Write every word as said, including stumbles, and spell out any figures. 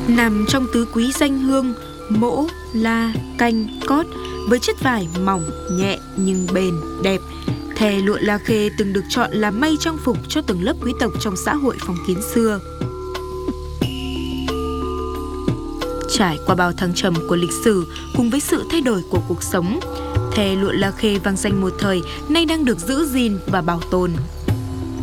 Nằm trong tứ quý danh hương mỗ, la, canh, cót, với chất vải mỏng, nhẹ nhưng bền, đẹp, thè lụa La Khê từng được chọn làm may trang phục cho từng lớp quý tộc trong xã hội phong kiến xưa. Trải qua bao thăng trầm của lịch sử cùng với sự thay đổi của cuộc sống, thè lụa La Khê vang danh một thời nay đang được giữ gìn và bảo tồn.